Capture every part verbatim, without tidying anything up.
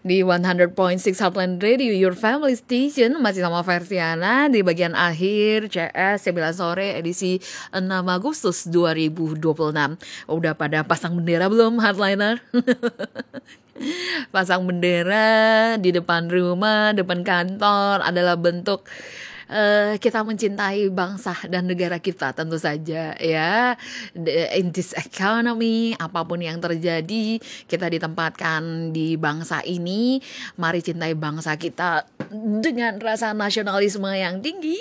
di seratus koma enam Heartland Radio, your family station. Masih sama Versiana di bagian akhir C S sembilan sore edisi enam Agustus dua ribu dua puluh enam. Udah pada pasang bendera belum, Hardliner? Pasang bendera di depan rumah, depan kantor adalah bentuk Uh, kita mencintai bangsa dan negara kita, tentu saja ya. In this economy, apapun yang terjadi, kita ditempatkan di bangsa ini. Mari cintai bangsa kita dengan rasa nasionalisme yang tinggi,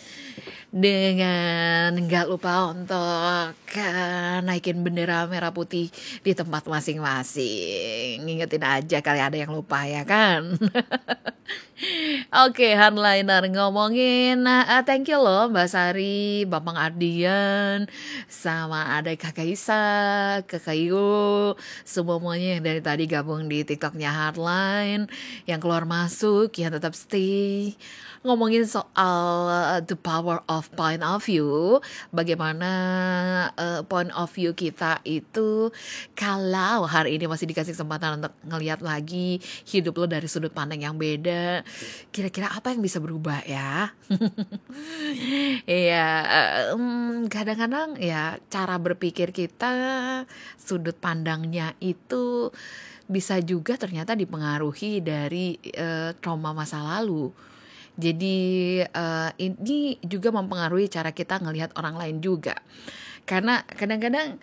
dengan gak lupa untuk uh, naikin bendera merah putih di tempat masing-masing. Ngingetin aja kali ada yang lupa, ya kan? Oke, okay, Hardliner ngomongin uh, thank you loh Mbak Sari, Bambang Ardian, sama ada Kakak Isa, Kakak Yu, semuanya yang dari tadi gabung di TikToknya Hardline, yang keluar masuk, yang tetap stay. Ngomongin soal uh, the power of point of view, bagaimana uh, point of view kita itu kalau hari ini masih dikasih kesempatan untuk ngelihat lagi hidup lo dari sudut pandang yang beda, kira-kira apa yang bisa berubah ya? Iya, um, kadang-kadang ya cara berpikir kita, sudut pandangnya itu bisa juga ternyata dipengaruhi dari uh, trauma masa lalu. Jadi uh, ini juga mempengaruhi cara kita ngelihat orang lain juga. Karena kadang-kadang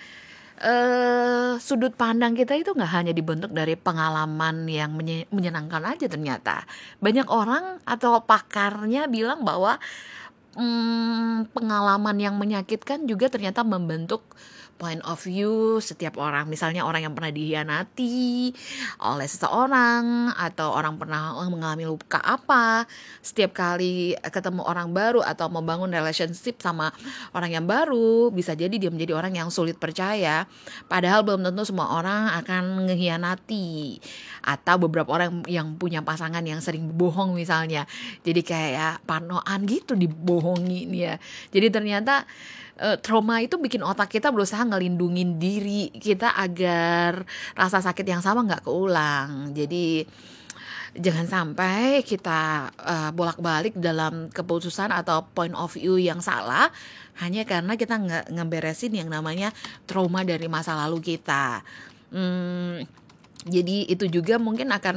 uh, sudut pandang kita itu gak hanya dibentuk dari pengalaman yang menye- menyenangkan aja ternyata. Banyak orang atau pakarnya bilang bahwa um, pengalaman yang menyakitkan juga ternyata membentuk point of view setiap orang. Misalnya orang yang pernah dihianati oleh seseorang, atau orang pernah mengalami luka apa, setiap kali ketemu orang baru atau membangun relationship sama orang yang baru, bisa jadi dia menjadi orang yang sulit percaya. Padahal belum tentu semua orang akan ngehianati, atau beberapa orang yang punya pasangan yang sering bohong misalnya, jadi kayak parnoan gitu dibohongin ya. Jadi ternyata Uh, trauma itu bikin otak kita berusaha ngelindungin diri kita agar rasa sakit yang sama gak keulang. Jadi jangan sampai kita uh, bolak-balik dalam keputusan atau point of view yang salah hanya karena kita gak ngeberesin yang namanya trauma dari masa lalu kita. hmm, Jadi itu juga mungkin akan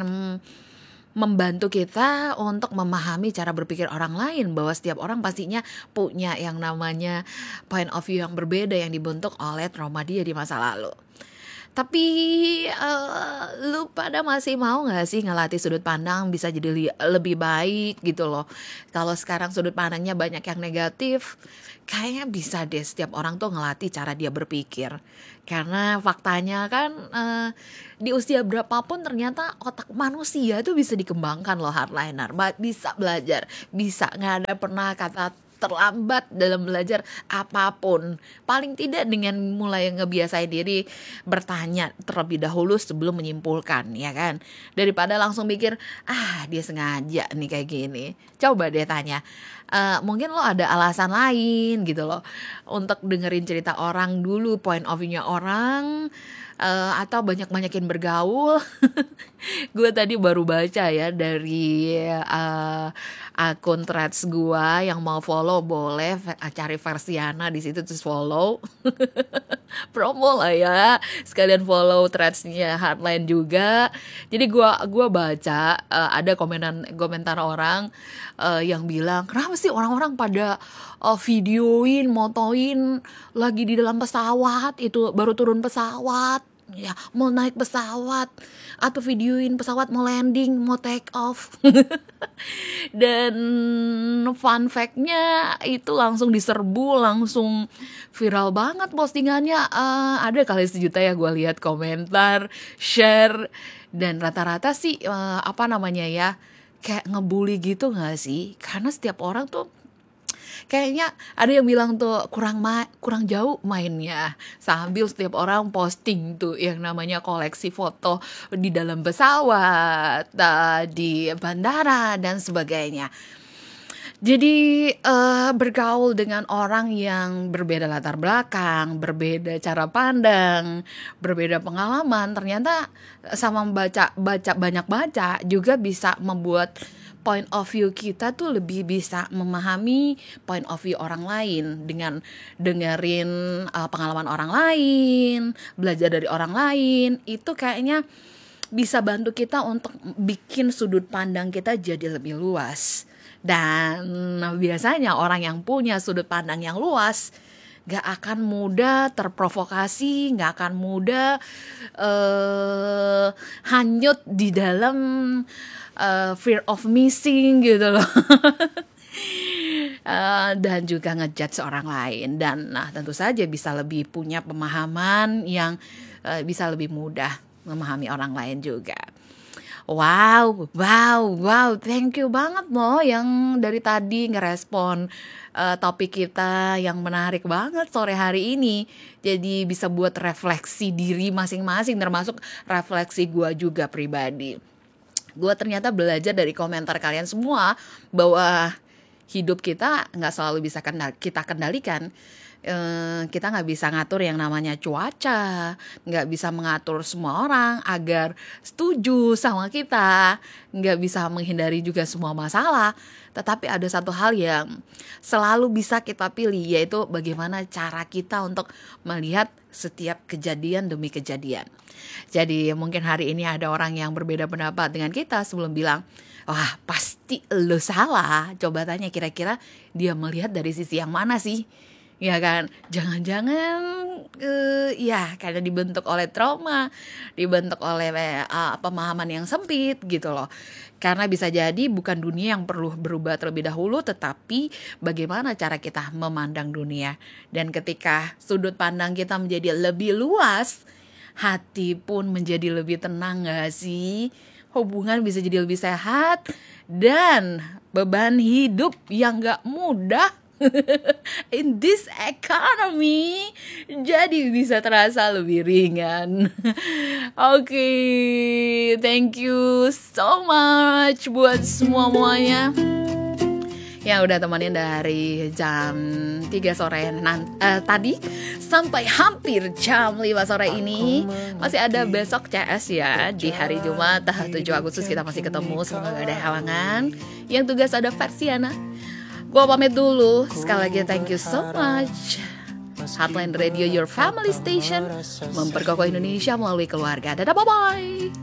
membantu kita untuk memahami cara berpikir orang lain, bahwa setiap orang pastinya punya yang namanya point of view yang berbeda yang dibentuk oleh trauma dia di masa lalu. Tapi uh, lu pada masih mau gak sih ngelatih sudut pandang bisa jadi li- lebih baik gitu loh. Kalau sekarang sudut pandangnya banyak yang negatif, kayaknya bisa deh setiap orang tuh ngelatih cara dia berpikir. Karena faktanya kan uh, di usia berapapun ternyata otak manusia itu bisa dikembangkan loh, Hardliner. Bisa belajar, bisa, gak ada pernah kata terlambat dalam belajar apapun. Paling tidak dengan mulai ngebiasain diri bertanya terlebih dahulu sebelum menyimpulkan, ya kan? Daripada langsung mikir, ah dia sengaja nih kayak gini. Coba deh tanya, uh, mungkin lo ada alasan lain gitu loh untuk dengerin cerita orang dulu, point of view-nya orang, uh, atau banyak-banyakin bergaul. Gue tadi baru baca ya dari uh, akun threads gue, yang mau follow boleh cari Versiana di situ terus follow. Promo lah ya, sekalian follow threadsnya Hardline juga. Jadi gue gua baca uh, ada komentar komentar orang uh, yang bilang, kenapa sih orang-orang pada uh, videoin, motoin lagi di dalam pesawat, itu baru turun pesawat, ya mau naik pesawat, atau videoin pesawat mau landing, mau take off. Dan fun fact-nya itu langsung diserbu, langsung viral banget postingannya. uh, Ada kali sejuta ya gue lihat komentar, share. Dan rata-rata sih uh, apa namanya ya, kayak ngebully gitu gak sih? Karena setiap orang tuh kayaknya ada yang bilang tuh kurang ma- kurang jauh mainnya, sambil setiap orang posting tuh yang namanya koleksi foto di dalam pesawat, uh, di bandara dan sebagainya. Jadi, eee, bergaul dengan orang yang berbeda latar belakang, berbeda cara pandang, berbeda pengalaman, ternyata sama membaca baca banyak baca juga bisa membuat point of view kita tuh lebih bisa memahami point of view orang lain dengan dengerin, eee, pengalaman orang lain, belajar dari orang lain, itu kayaknya bisa bantu kita untuk bikin sudut pandang kita jadi lebih luas. Dan biasanya orang yang punya sudut pandang yang luas gak akan mudah terprovokasi, gak akan mudah uh, hanyut di dalam uh, fear of missing gitu loh. Uh, dan juga ngejudge orang lain. Dan nah tentu saja bisa lebih punya pemahaman yang uh, bisa lebih mudah memahami orang lain juga. Wow, wow, wow, thank you banget loh yang dari tadi ngerespon uh, topik kita yang menarik banget sore hari ini. Jadi bisa buat refleksi diri masing-masing, termasuk refleksi gue juga pribadi. Gue ternyata belajar dari komentar kalian semua bahwa hidup kita gak selalu bisa kita kendalikan. Uh, kita nggak bisa ngatur yang namanya cuaca, nggak bisa mengatur semua orang agar setuju sama kita, nggak bisa menghindari juga semua masalah. Tetapi ada satu hal yang selalu bisa kita pilih, yaitu bagaimana cara kita untuk melihat setiap kejadian demi kejadian. Jadi mungkin hari ini ada orang yang berbeda pendapat dengan kita sebelum bilang, wah pasti lo salah. Coba tanya kira-kira dia melihat dari sisi yang mana sih? Ya kan, jangan-jangan uh, ya karena dibentuk oleh trauma, dibentuk oleh uh, pemahaman yang sempit gitu loh. Karena bisa jadi bukan dunia yang perlu berubah terlebih dahulu, tetapi bagaimana cara kita memandang dunia. Dan ketika sudut pandang kita menjadi lebih luas, hati pun menjadi lebih tenang gak sih? Hubungan bisa jadi lebih sehat, dan beban hidup yang gak mudah in this economy jadi bisa terasa lebih ringan. Oke, okay, thank you so much buat semua-muanya yang udah temenin dari jam tiga sore nan- uh, tadi sampai hampir jam lima sore ini. Masih ada besok C S ya, di hari Jumat tujuh Agustus kita masih ketemu, semoga gak ada halangan. Yang tugas ada Versiana. Gue pamit dulu. Sekali lagi thank you so much. Heartland Radio, your family station, memperkokoh Indonesia melalui keluarga. Dadah, bye-bye.